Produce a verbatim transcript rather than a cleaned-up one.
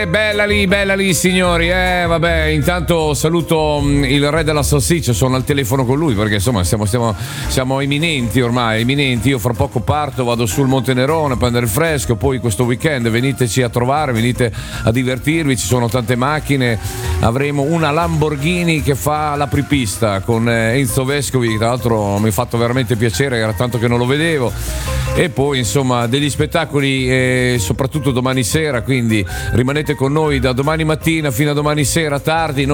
bella lì, bella lì signori. Eh vabbè, intanto saluto mh, il re della salsiccia, sono al telefono con lui perché insomma siamo, siamo, siamo imminenti ormai, imminenti. Io fra poco parto, vado sul Monte Nerone a prendere il fresco, poi questo weekend veniteci a trovare, venite a divertirvi, ci sono tante macchine, avremo una Lamborghini che fa l'apripista con Enzo Vescovi, tra l'altro mi ha fatto veramente piacere, era tanto che non lo vedevo. E poi insomma degli spettacoli eh, soprattutto domani sera, quindi rimanete con noi da domani mattina fino a domani sera tardi.